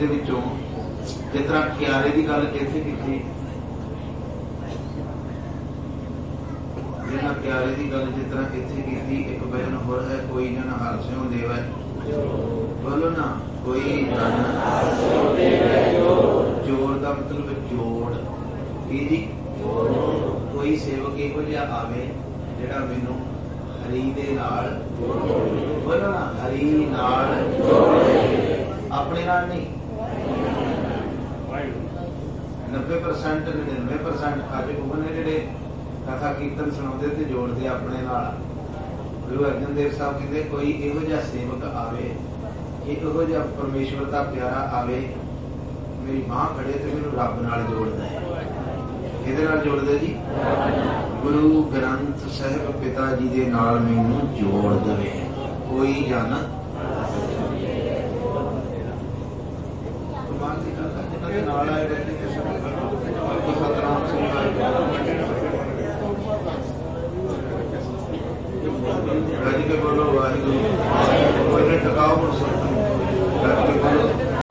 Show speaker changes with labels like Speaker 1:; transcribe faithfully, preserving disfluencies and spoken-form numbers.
Speaker 1: दे विचों जिस तरह क्यारे की गल इत्थे कीती, जिन्ना क्यारे की गल जिस तरह इत्थे कीती, एक बयान होर है, कोई जन हर स्यों देवै, बोलो ना, कोई जन जोड़ का मतलब जोड़ की जी, कोई सेवक इहो जिहा आवे जिहड़ा मैनूं हरी दे नाल, बोलो ना, हरी नाल अपने नाल नहीं, नब्बे परसेंट निन्यानवे परसेंट अज वो ने जिहड़े कथा कीर्तन सुणाते ते जोड़ते अपने नाल। गुरु अर्जन देव साहब कहते कोई इहो जिहा सेवक आवे, इहो जिहा परमेश्वर का प्यारा आवे, मेरी बांह फड़े तो मैनूं रब नाल जोड़दा है। किहदे नाल जोड़दा जी? गुरु ग्रंथ साहिब पिता जी दे नाल मैनूं जोड़ देवे। कोई जन नाल आए सतनाम सिंह रज के बोलो वाहिगुरू, कोई ने टकाओ रज के बोलो।